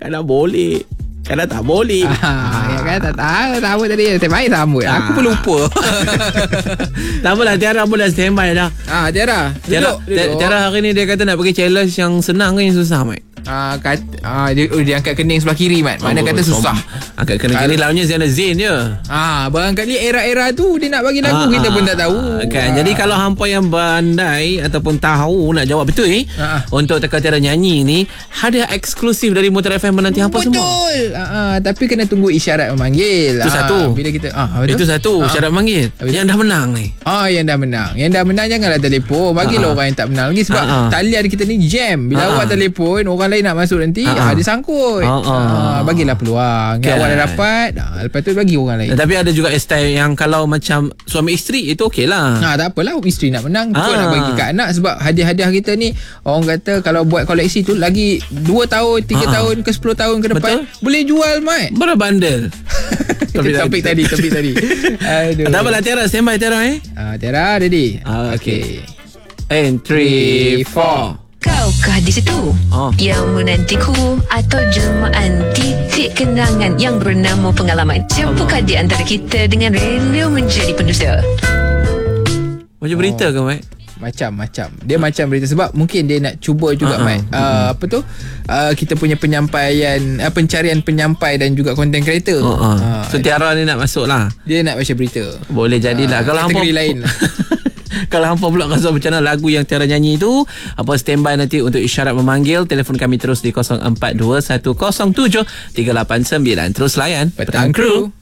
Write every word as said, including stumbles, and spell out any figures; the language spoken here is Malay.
Kadang boleh, kadang tak boleh. Ah, ya kan, tak tahu sama tadi. Terbaik sama. Ah. Aku pun lupa. Tak apalah, Tiara pun dah standby dah. Ah, Tiara. Tiara, Duduk, duduk. Tiara hari ni dia kata nak pergi challenge yang senang ke yang susah, Mat? Ah, kat, ah, dia, oh, dia angkat kening sebelah kiri, Mat. Mana Oh, kata som- susah. Angkat kening kiri lawannya Zainal Zain je. Ah, barangkali era-era tu dia nak bagi lagu Ah, kita pun tak tahu. Kan? Ah. Jadi kalau hampa yang pandai ataupun tahu nak jawab betul eh, Ah. untuk teka Tiara nyanyi ni, hadiah eksklusif dari Motor F M menanti hampa semua. Betul. Ah, ah, tapi kena tunggu isyarat memanggil. Itu Ah, satu. Bila kita ah, betul? Itu satu Ah. syarat manggil. Habis Yang dah menang ni. Ah, yang dah menang. Yang dah menang janganlah telefon. Bagilah Ah. orang yang tak menang lagi sebab Ah. talian kita ni jam. Bila Ah. awak telefon, orang lain nak masuk nanti, Ah. ah, dia sangkut. Ah. Ah, bagilah peluang. Yang Kan. awak dah dapat, ah, lepas tu bagi orang lain. Tapi ada juga style yang kalau macam suami isteri itu okey lah. Ha, tak apalah isteri nak menang, kau Ah. nak bagi kat anak sebab hadiah-hadiah kita ni orang kata kalau buat koleksi tu lagi dua tahun, tiga Ah. tahun ke sepuluh tahun ke depan Betul. boleh jual, Mat. Berapa bandel? Topik, topik tadi, topik tadi. Aduh. Tak apalah, Tiara standby Tiara eh. Ah, Tiara ready? Ah, Okey. And three, four. Kaukah di situ Oh. yang menantiku atau jemaah titik kenangan yang bernama pengalaman? Siapakah di antara kita dengan rela menjadi pendusta? Macam berita ke, Mat? Macam-macam. Dia macam berita sebab mungkin dia nak cuba juga, Ah, ah. Mat. Uh, apa tu? Uh, kita punya penyampaian, uh, pencarian penyampai dan juga content creator. Oh, oh. Ah, So Tiara ni nak masuk lah. dia nak baca berita. Boleh jadilah. Ah, Kalau hampa kategori lain lah. Kalau hampa pula rasa macam mana lagu yang Tiara nyanyi tu, apa standby nanti untuk isyarat memanggil. Telefon kami terus di kosong empat dua satu kosong tujuh tiga lapan sembilan. Terus layan Petang Crew.